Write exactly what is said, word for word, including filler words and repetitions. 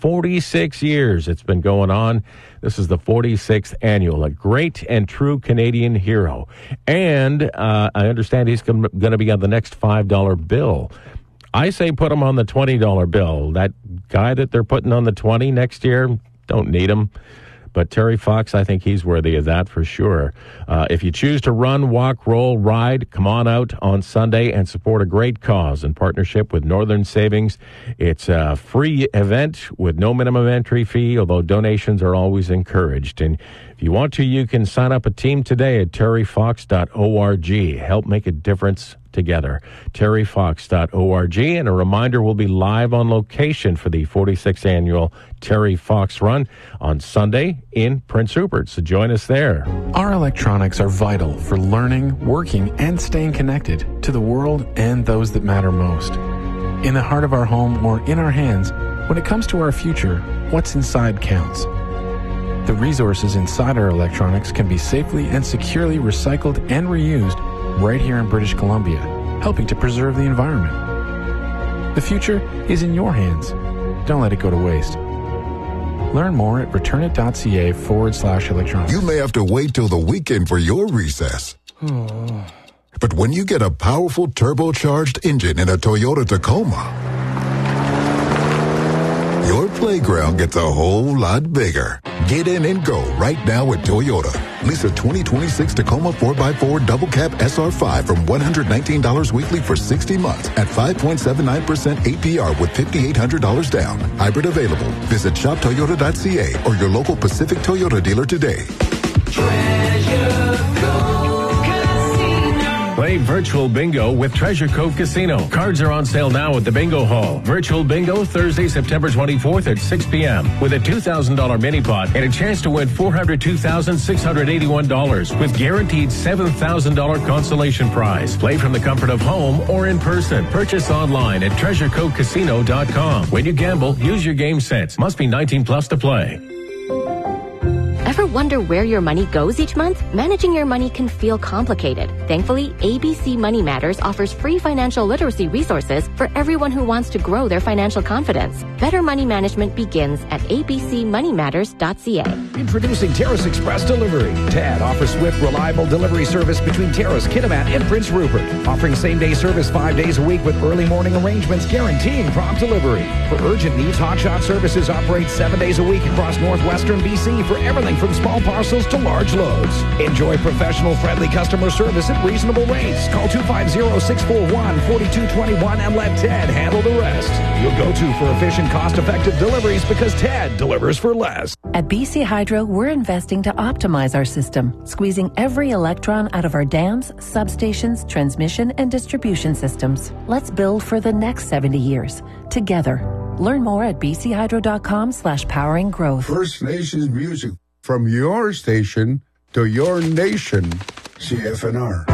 forty-six years it's been going on. This is the forty-sixth annual. A great and true Canadian hero. And uh, I understand he's going to be on the next five dollar bill. I say put him on the twenty dollar bill. That guy that they're putting on the twenty next year, don't need him. But Terry Fox, I think he's worthy of that for sure. Uh, if you choose to run, walk, roll, ride, come on out on Sunday and support a great cause in partnership with Northern Savings. It's a free event with no minimum entry fee, although donations are always encouraged. And if you want to, you can sign up a team today at terry fox dot org. Help make a difference together. terry fox dot org. And a reminder, we'll be live on location for the forty-sixth annual Terry Fox Run on Sunday in Prince Rupert. So join us there. Our electronics are vital for learning, working, and staying connected to the world and those that matter most. In the heart of our home or in our hands, when it comes to our future, what's inside counts. The resources inside our electronics can be safely and securely recycled and reused right here in British Columbia, helping to preserve the environment. The future is in your hands. Don't let it go to waste. Learn more at returnit.ca forward slash electronics. You may have to wait till the weekend for your recess. But when you get a powerful turbocharged engine in a Toyota Tacoma, your playground gets a whole lot bigger. Get in and go right now at Toyota. Lease a twenty twenty-six Tacoma four by four Double Cab S R five from one hundred nineteen dollars weekly for sixty months at five point seven nine percent A P R with five thousand eight hundred dollars down. Hybrid available. Visit shop toyota dot c a or your local Pacific Toyota dealer today. Treasure Cove Casino. Play Virtual Bingo with Treasure Cove Casino. Cards are on sale now at the Bingo Hall. Virtual Bingo Thursday, September twenty-fourth at six p.m. with a two thousand dollars mini pot and a chance to win four hundred two thousand six hundred eighty-one dollars with guaranteed seven thousand dollars consolation prize. Play from the comfort of home or in person. Purchase online at treasure cove casino dot com. When you gamble, use your game sense. Must be nineteen plus to play. Ever wonder where your money goes each month? Managing your money can feel complicated. Thankfully, A B C Money Matters offers free financial literacy resources for everyone who wants to grow their financial confidence. Better money management begins at a b c money matters dot c a. Introducing Terrace Express Delivery. T A D offers swift, reliable delivery service between Terrace, Kitimat, and Prince Rupert. Offering same-day service five days a week with early morning arrangements guaranteeing prompt delivery. For urgent needs, Hotshot Services operates seven days a week across northwestern B C for everything from small parcels to large loads. Enjoy professional, friendly customer service at reasonable rates. Call two five zero, six four one, four two two one and let Ted handle the rest. You'll go to for efficient, cost-effective deliveries because Ted delivers for less. At B C Hydro, we're investing to optimize our system, squeezing every electron out of our dams, substations, transmission, and distribution systems. Let's build for the next seventy years, together. Learn more at bchydro.com slash powering growth. First Nations music from your station to your nation, C F N R.